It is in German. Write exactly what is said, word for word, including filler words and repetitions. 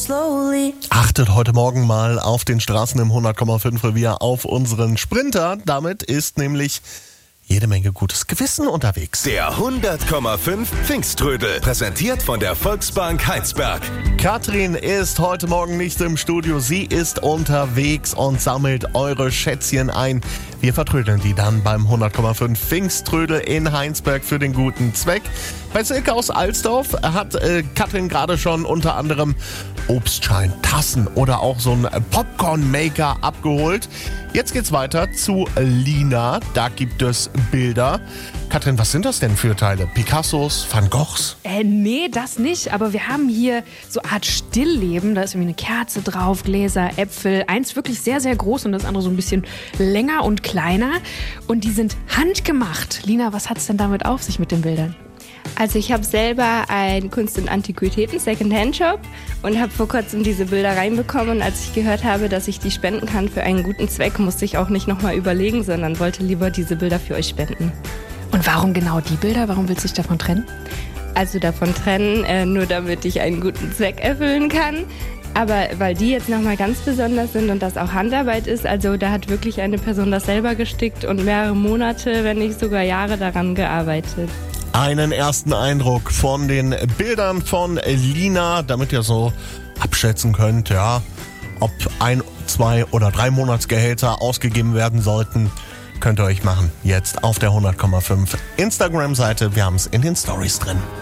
Slowly. Achtet heute Morgen mal auf den Straßen im hundert Komma fünf Revier auf unseren Sprinter. Damit ist nämlich jede Menge gutes Gewissen unterwegs. Der hundert Komma fünf Pfingsttrödel, präsentiert von der Volksbank Heinsberg. Katrin ist heute Morgen nicht im Studio. Sie ist unterwegs und sammelt eure Schätzchen ein. Wir vertrödeln die dann beim hundert Komma fünf Pfingsttrödel in Heinsberg für den guten Zweck. Bei Silke aus Alsdorf hat äh, Katrin gerade schon unter anderem Obstschalen, Tassen oder auch so einen Popcorn-Maker abgeholt. Jetzt geht's weiter zu Lina. Da gibt es Bilder. Katrin, was sind das denn für Teile? Picassos, Van Goghs? Äh, nee, das nicht. Aber wir haben hier so eine Art Stillleben. Da ist irgendwie eine Kerze drauf, Gläser, Äpfel. Eins wirklich sehr, sehr groß und das andere so ein bisschen länger und kleiner. Und die sind handgemacht. Lina, was hat's denn damit auf sich mit den Bildern? Also ich habe selber einen Kunst- und Antiquitäten-Secondhand-Shop und habe vor kurzem diese Bilder reinbekommen. Und als ich gehört habe, dass ich die spenden kann für einen guten Zweck, musste ich auch nicht nochmal überlegen, sondern wollte lieber diese Bilder für euch spenden. Und warum genau die Bilder? Warum willst du dich davon trennen? Also davon trennen, äh, nur damit ich einen guten Zweck erfüllen kann. Aber weil die jetzt nochmal ganz besonders sind und das auch Handarbeit ist, also da hat wirklich eine Person das selber gestickt und mehrere Monate, wenn nicht sogar Jahre daran gearbeitet. Einen ersten Eindruck von den Bildern von Lina, damit ihr so abschätzen könnt, ja, ob ein, zwei oder drei Monatsgehälter ausgegeben werden sollten, könnt ihr euch machen. Jetzt auf der hundert Komma fünf Instagram-Seite. Wir haben es in den Stories drin.